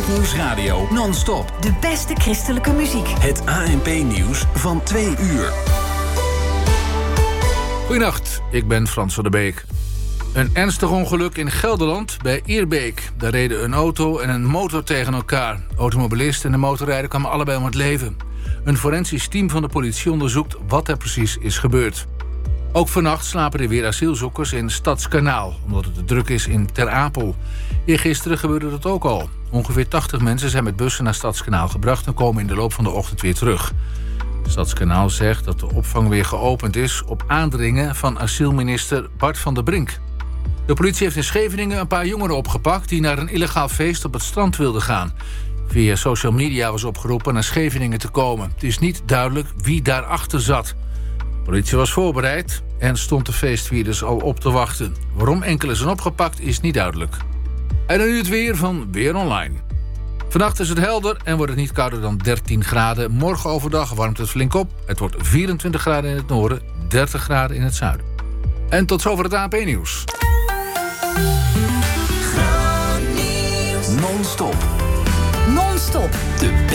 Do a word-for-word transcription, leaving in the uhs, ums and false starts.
Wereldnieuwsradio non-stop. De beste christelijke muziek. Het A N P-nieuws van twee uur. Goedenacht, ik ben Frans van der Beek. Een ernstig ongeluk in Gelderland bij Ierbeek. Daar reden een auto en een motor tegen elkaar. De automobilist en de motorrijder kwamen allebei om het leven. Een forensisch team van de politie onderzoekt wat er precies is gebeurd. Ook vannacht slapen er weer asielzoekers in Stadskanaal, omdat het te druk is in Ter Apel. Eergisteren gebeurde dat ook al. Ongeveer tachtig mensen zijn met bussen naar Stadskanaal gebracht en komen in de loop van de ochtend weer terug. Stadskanaal zegt dat de opvang weer geopend is op aandringen van asielminister Bart van der Brink. De politie heeft in Scheveningen een paar jongeren opgepakt die naar een illegaal feest op het strand wilden gaan. Via social media was opgeroepen naar Scheveningen te komen. Het is niet duidelijk wie daarachter zat. De politie was voorbereid en stond de feestvierders al op te wachten. Waarom enkele zijn opgepakt is niet duidelijk. En dan nu het weer van Weer Online. Vannacht is het helder en wordt het niet kouder dan dertien graden. Morgen overdag warmt het flink op. Het wordt vierentwintig graden in het noorden, dertig graden in het zuiden. En tot zover het A N P-nieuws. Non-stop. Non-stop. De